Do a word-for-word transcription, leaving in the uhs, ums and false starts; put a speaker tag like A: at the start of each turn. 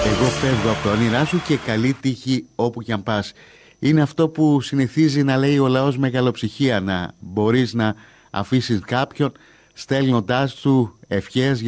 A: Εγώ φεύγω από το όνειρά σου και καλή τύχη όπου κι αν πας. Είναι αυτό που συνηθίζει να λέει ο λαός μεγαλοψυχία, να μπορείς να αφήσεις κάποιον στέλνοντάς του ευχές